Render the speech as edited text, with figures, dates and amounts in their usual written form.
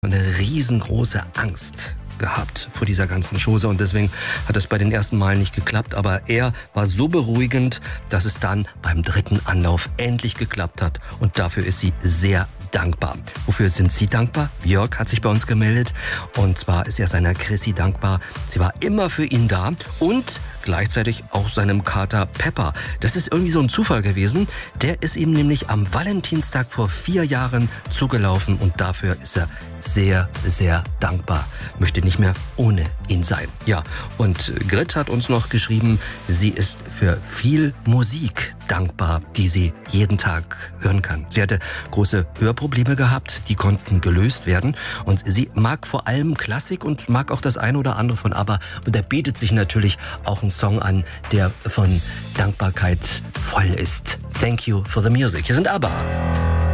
eine riesengroße Angst gehabt vor dieser ganzen Chose und deswegen hat es bei den ersten Malen nicht geklappt, aber er war so beruhigend, dass es dann beim dritten Anlauf endlich geklappt hat und dafür ist sie sehr dankbar. Wofür sind Sie dankbar? Jörg hat sich bei uns gemeldet und zwar ist er seiner Chrissy dankbar. Sie war immer für ihn da und gleichzeitig auch seinem Kater Pepper. Das ist irgendwie so ein Zufall gewesen. Der ist ihm nämlich am Valentinstag vor 4 Jahren zugelaufen und dafür ist er sehr, sehr dankbar. Möchte nicht mehr ohne ihn sein. Ja, und Grit hat uns noch geschrieben, sie ist für viel Musik dankbar, die sie jeden Tag hören kann. Sie hatte große Hörprobleme gehabt, die konnten gelöst werden und sie mag vor allem Klassik und mag auch das eine oder andere von ABBA und da bietet sich natürlich auch ein Song an, der von Dankbarkeit voll ist. Thank you for the music. Hier sind ABBA.